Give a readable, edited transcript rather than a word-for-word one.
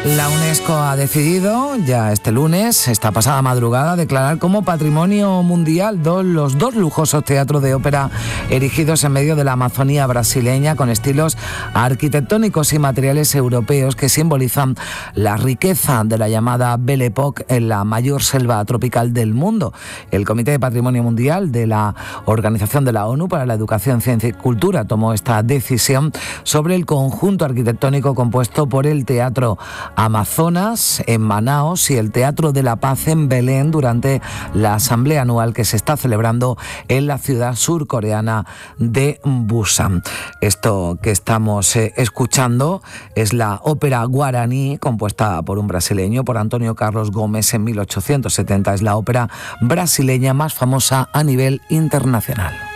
La UNESCO ha decidido ya este lunes, esta pasada madrugada, declarar como patrimonio mundial los dos lujosos teatros de ópera erigidos en medio de la Amazonía brasileña, con estilos arquitectónicos y materiales europeos que simbolizan la riqueza de la llamada Belle Époque en la mayor selva tropical del mundo. El Comité de Patrimonio Mundial de la Organización de la ONU para la Educación, Ciencia y Cultura tomó esta decisión sobre el conjunto arquitectónico compuesto por el Teatro Amazonas en Manaos y el Teatro de la Paz en Belén durante la asamblea anual que se está celebrando en la ciudad surcoreana de Busan. Esto que estamos escuchando es la ópera guaraní, compuesta por un brasileño, por Antonio Carlos Gómez en 1870. Es la ópera brasileña más famosa a nivel internacional.